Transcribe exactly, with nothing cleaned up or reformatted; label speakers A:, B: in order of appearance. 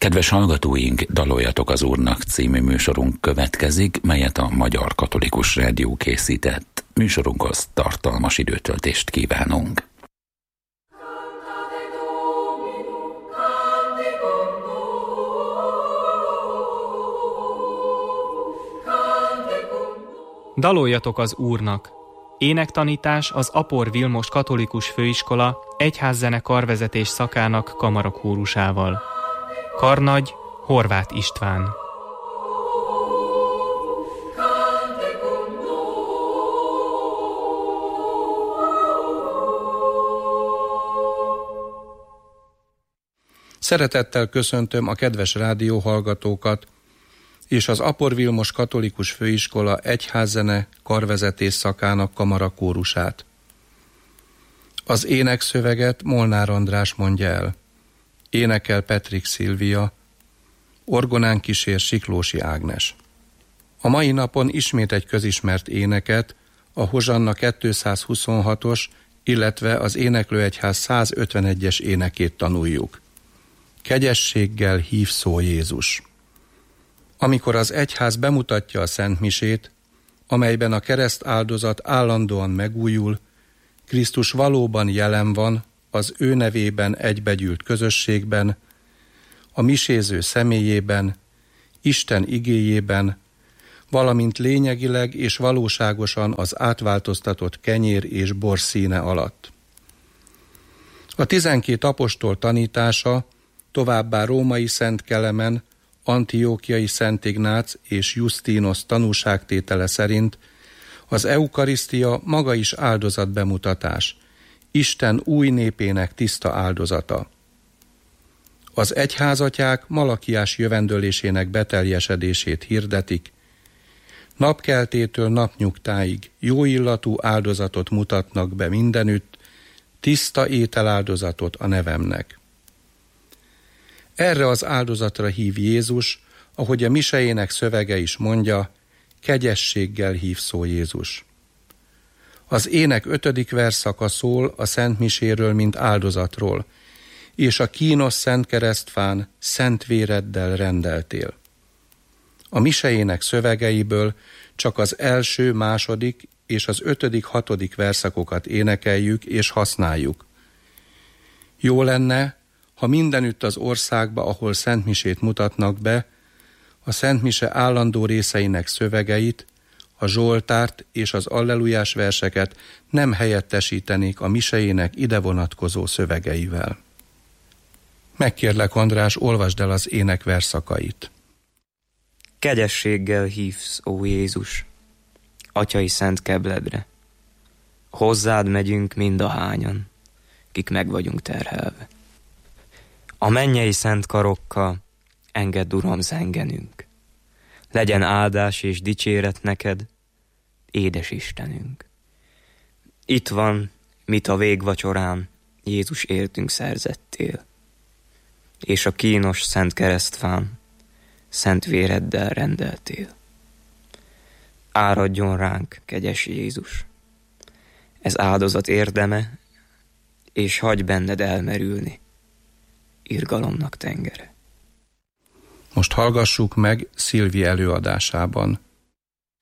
A: Kedves hallgatóink, Daloljatok az Úrnak című műsorunk következik, melyet a Magyar Katolikus Rádió készített. Műsorunkhoz tartalmas időtöltést kívánunk.
B: Daloljatok az Úrnak! Énektanítás az Apor Vilmos Katolikus Főiskola egyházzene karvezetés szakának kamarakórusával. Karnagy Horváth István.
C: Szeretettel köszöntöm a kedves rádióhallgatókat és az Apor Vilmos Katolikus Főiskola egyházzene karvezetés szakának kamarakórusát. Az énekszöveget Molnár András mondja el. Énekel Petrik Szilvia, orgonán kísér Siklósi Ágnes. A mai napon ismét egy közismert éneket, a Hozsanna kétszázhuszonhatos, illetve az Éneklőegyház százötvenegyes énekét tanuljuk. Kegyességgel hív szó Jézus. Amikor az egyház bemutatja a szentmisét, amelyben a kereszt áldozat állandóan megújul, Krisztus valóban jelen van az ő nevében egybegyűlt közösségben, a miséző személyében, Isten igéjében, valamint lényegileg és valóságosan az átváltoztatott kenyér és bor színe alatt. A tizenkét apostol tanítása, továbbá római Szent Kelemen, Antiókiai Szent Ignác és Justínosz tanúságtétele szerint az eukarisztia maga is áldozatbemutatás, Isten új népének tiszta áldozata. Az egyházatják Malakiás jövendölésének beteljesedését hirdetik, napkeltétől napnyugtáig jóillatú áldozatot mutatnak be mindenütt, tiszta ételáldozatot a nevemnek. Erre az áldozatra hív Jézus, ahogy a misejének szövege is mondja, kegyességgel hív szó Jézus. Az ének ötödik versszaka szól a Szent Miséről, mint áldozatról, és a kínos szent keresztfán szent véreddel rendeltél. A misejének szövegeiből csak az első, második és az ötödik, hatodik verszakokat énekeljük és használjuk. Jó lenne, ha mindenütt az országba, ahol szentmisét mutatnak be, a szentmise állandó részeinek szövegeit, a zsoltárt és az allelujás verseket nem helyettesítenék a misejének ide vonatkozó szövegeivel. Megkérlek, András, olvasd el az ének versszakait.
D: Kegyességgel hívsz, ó Jézus, atyai szent kebledre. Hozzád megyünk mindahányan, kik meg vagyunk terhelve. A mennyei szent karokkal engedd, Uram, zengenünk. Legyen áldás és dicséret neked, édes Istenünk. Itt van, mit a végvacsorán Jézus értünk szerzettél, és a kínos szent keresztfán szent véreddel rendeltél. Áradjon ránk, kegyes Jézus, ez áldozat érdeme, és hagyj benned elmerülni irgalomnak tengere.
C: Most hallgassuk meg Szilvi előadásában.